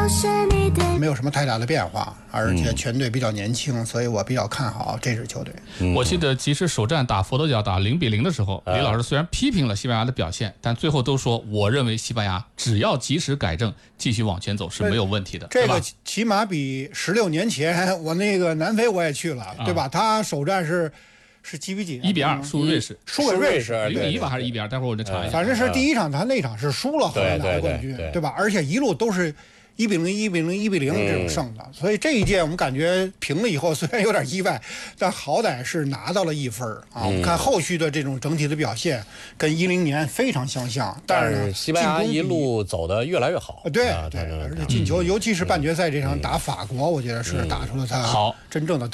没有什么太大的变化，而且全队比较年轻，所以我比较看好这支球队。 我记得即使首战打佛得角打0-0的时候，李老师虽然批评了西班牙的表现，但最后都说我认为西班牙只要及时改正，继续往前走是没有问题的。 这个起码比16年前我那个南非我也去了，对吧？他首战是几比几 ？1-2输瑞士， 输给瑞士 0-1吧还是1-2？待会儿我再查一下。 反正是第一场他那场是输了，后来拿了冠军，对吧？而且一路都是1-0、1-0、1-0这种胜的，所以这一届我们感觉平了以后，虽然有点意外，但好歹是拿到了1分啊。我们看后续的这种整体的表现，跟10年非常相像，但是西班牙一路走得越来越好。 对，而且进球，尤其是半决赛这场打法国，我觉得是打出了他真正的特